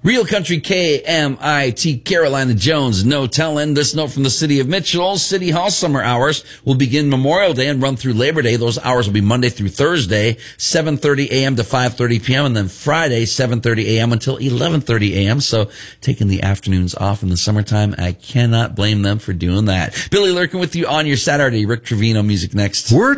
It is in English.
Real Country KMIT, Carolina Jones, no telling. This note from the city of Mitchell. City Hall summer hours will begin Memorial Day and run through Labor Day. Those hours will be Monday through Thursday, 7:30 a.m. to 5:30 p.m., and then Friday, 7:30 a.m. until 11:30 a.m. So taking the afternoons off in the summertime, I cannot blame them for doing that. Billy Lurkin with you on your Saturday. Rick Trevino music next.